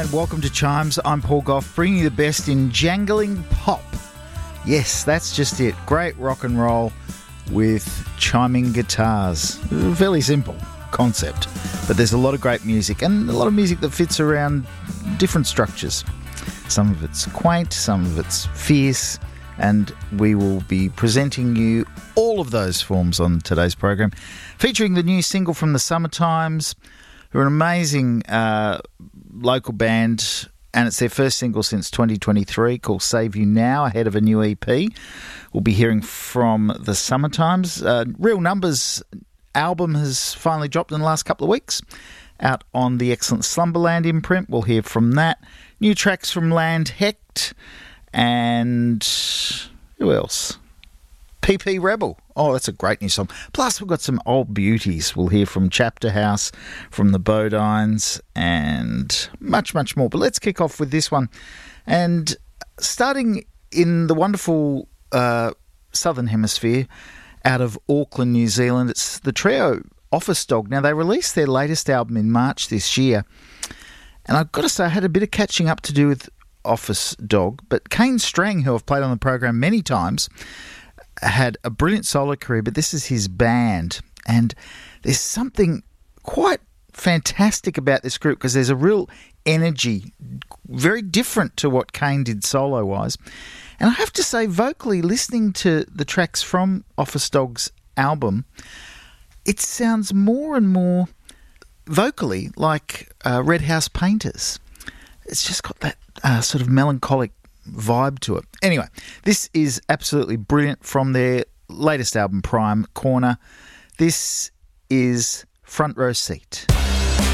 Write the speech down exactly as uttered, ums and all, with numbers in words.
and welcome to Chimes. I'm Paul Goff, bringing you the best in jangling pop. Yes, that's just it. Great rock and roll with chiming guitars. Fairly simple concept, but there's a lot of great music and a lot of music that fits around different structures. Some of it's quaint, some of it's fierce, and we will be presenting you all of those forms on today's program, featuring the new single from the Summertimes, who are an amazing uh, local band, and it's their first single since twenty twenty-three called Save You Now, ahead of a new E P. We'll be hearing from the Summertimes. Uh, Real Numbers album has finally dropped in the last couple of weeks, out on the excellent Slumberland imprint. We'll hear from that. New tracks from Land Hecht, and who else? P P Rebel. Oh, that's a great new song. Plus, we've got some old beauties. We'll hear from Chapter House, from the Bodines, and much, much more. But let's kick off with this one. And starting in the wonderful uh, Southern Hemisphere, out of Auckland, New Zealand, it's the trio Office Dog. Now, they released their latest album in March this year. And I've got to say, I had a bit of catching up to do with Office Dog. But Kane Strang, who I've played on the program many times, had a brilliant solo career, but this is his band. And there's something quite fantastic about this group because there's a real energy, very different to what Kane did solo-wise. And I have to say, vocally, listening to the tracks from Office Dog's album, it sounds more and more vocally like uh, Red House Painters. It's just got that uh, sort of melancholic vibe to it. Anyway, this is absolutely brilliant from their latest album, Prime Corner. This is Front Row Seat.